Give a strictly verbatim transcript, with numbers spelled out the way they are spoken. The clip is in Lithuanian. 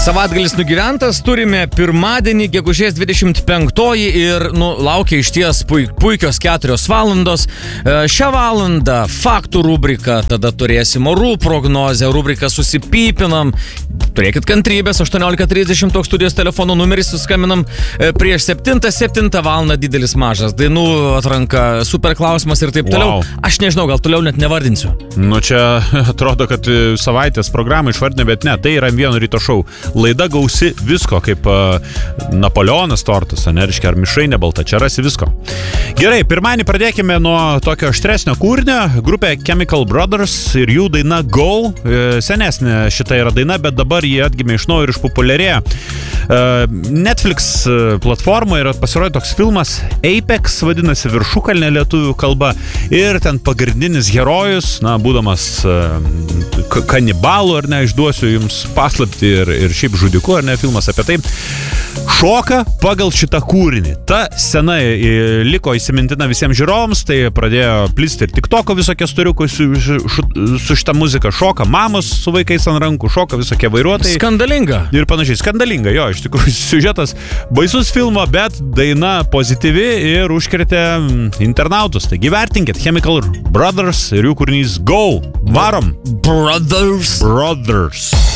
Savaitgalis nugyventas, turime pirmadienį, gegužės dvidešimt penktoji ir, nu, laukia išties puikios keturios valandos. Šią valandą faktų rubrika, tada turėsim orų prognozę, rubrika susipypinam. Turėkit kantrybės, aštuoniolika trisdešimt toks studijos telefono numeris, suskambinam prieš septintą, septintą valandą didelis mažas, dainų atranka, super klausimas ir taip toliau. Wow. Aš nežinau, gal toliau net nevardinsiu. Nu čia atrodo, kad savaitės programą išvardinė, bet ne, tai yra vieno ryto šou. Laida gausi visko, kaip uh, Napoleonas tortas, aneriškia, ar mišrainė balta, čia rasi visko. Gerai, pirmadienį pradėkime nuo tokio aštresnio kūrinio, grupė Chemical Brothers ir jų daina Go. Senesnė šita yra daina, bet dabar jie atgimė iš naujo ir išpopuliarėjo. Netflix platformoje yra pasirodė toks filmas Apex, vadinasi Viršukalnė lietuvių kalba, ir ten pagrindinis herojus, na, būdamas kanibalų, ar ne, išduosiu jums paslaptį ir, ir šiaip žudiku, ar ne, filmas apie tai, šoka pagal šitą kūrinį. Ta scena liko įsimintina visiems žiūrovams, tai pradėjo plisti ir TikToko visokie storiukai su, su šitą muziką. Šoka mamos su vaikais ant rankų, šoka visokie vairuotojai. Skandalinga. Ir panašiai, skandalinga, jo, iš tikrųjų siužetas baisus filmo, bet daina pozityvi ir užkrėtė internautus. Taigi vertinkit Chemical Brothers ir jų kūrinys Go. Varom. Brothers. Brothers.